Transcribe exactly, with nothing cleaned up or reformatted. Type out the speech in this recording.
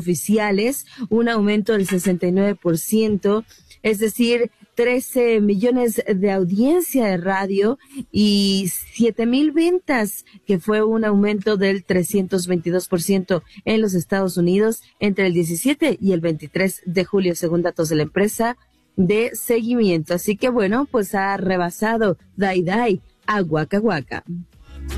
oficiales, un aumento del sesenta y nueve por ciento, es decir, trece millones de audiencia de radio y siete mil ventas, que fue un aumento del trescientos veintidós por ciento en los Estados Unidos entre el diecisiete y el veintitrés de julio, según datos de la empresa de seguimiento. Así que bueno, pues ha rebasado Dai Dai a Waka Waka.